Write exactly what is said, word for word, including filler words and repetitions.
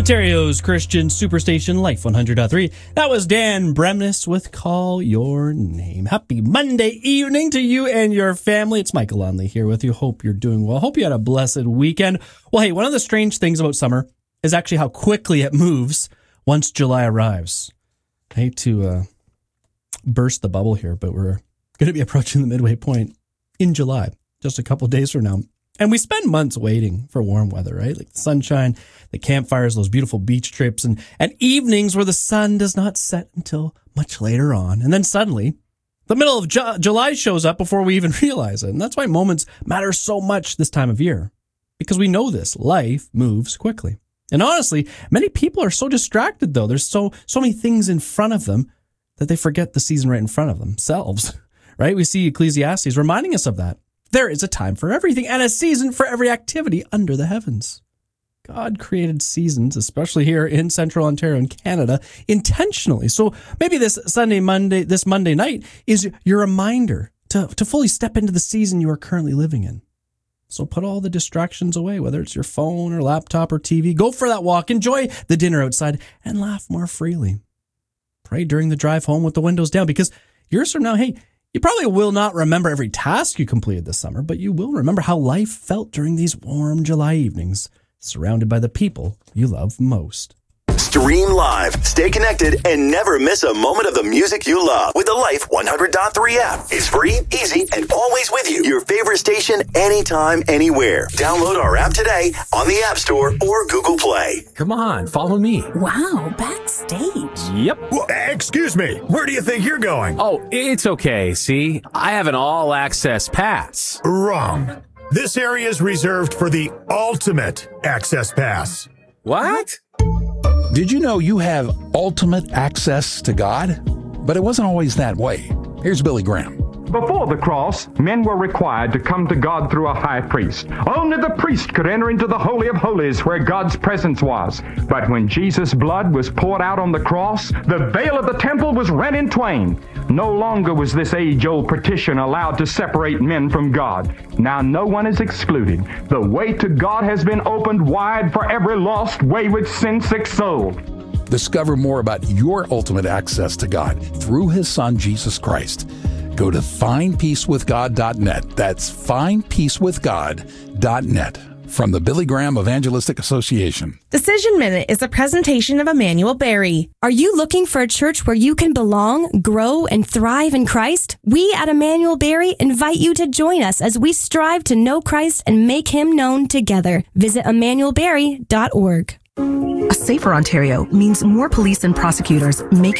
Ontario's Christian Superstation Life one hundred point three. That was Dan Bremnes with Call Your Name. Happy Monday evening to you and your family. It's Michael Lonley here with you. Hope you're doing well. Hope you had a blessed weekend. Well, hey, one of the strange things about summer is actually how quickly it moves once July arrives. I hate to uh, burst the bubble here, but we're going to be approaching the midway point in July, just a couple days from now. And we spend months waiting for warm weather, right? Like the sunshine, the campfires, those beautiful beach trips, and, and evenings where the sun does not set until much later on. And then suddenly, the middle of Ju- July shows up before we even realize it. And that's why moments matter so much this time of year. Because we know this, life moves quickly. And honestly, many people are so distracted, though. There's so so many things in front of them that they forget the season right in front of themselves, right? We see Ecclesiastes reminding us of that. There is a time for everything and a season for every activity under the heavens. God created seasons, especially here in Central Ontario and Canada, intentionally. So maybe this Sunday, Monday, this Monday night is your reminder to, to fully step into the season you are currently living in. So put all the distractions away, whether it's your phone or laptop or T V. Go for that walk, enjoy the dinner outside, and laugh more freely. Pray during the drive home with the windows down, because years from now, hey, you probably will not remember every task you completed this summer, but you will remember how life felt during these warm July evenings, surrounded by the people you love most. Stream live, stay connected, and never miss a moment of the music you love with the Life one hundred point three app. It's free, easy, and always with you. Your favorite station, anytime, anywhere. Download our app today on the App Store or Google Play. Come on, follow me. Wow, backstage. Yep. Well, excuse me, where do you think you're going? Oh, it's okay. See, I have an all-access pass. Wrong. This area is reserved for the ultimate access pass. What? Did you know you have ultimate access to God? But it wasn't always that way. Here's Billy Graham. Before the cross, men were required to come to God through a high priest. Only the priest could enter into the Holy of Holies where God's presence was. But when Jesus' blood was poured out on the cross, the veil of the temple was rent in twain. No longer was this age-old partition allowed to separate men from God. Now no one is excluded. The way to God has been opened wide for every lost, wayward, sin-sick soul. Discover more about your ultimate access to God through His Son, Jesus Christ. Go to find peace with god dot net. That's find peace with god dot net. From the Billy Graham Evangelistic Association. Decision Minute is a presentation of Emmanuel Berry. Are you looking for a church where you can belong, grow, and thrive in Christ? We at Emmanuel Berry invite you to join us as we strive to know Christ and make Him known together. Visit emmanuel berry dot org. A safer Ontario means more police and prosecutors make